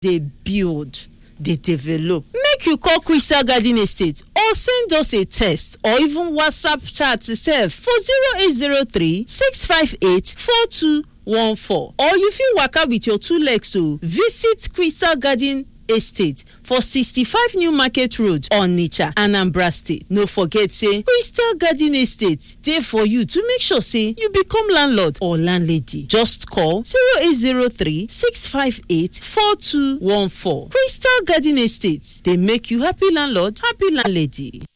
dey build, dey develop. Make you call Crystal Garden Estate or send us a text or even WhatsApp chat sef for 0803 658 4214, or you fit waka with your two legs to visit Crystal Garden Estate for 65 New Market Road, Onitsha, Anambra State. No forget say Crystal Garden Estate dey for you to make sure say you become landlord or landlady. Just call 0803 658 4214. Crystal Garden Estate dey make you happy landlord, happy landlady.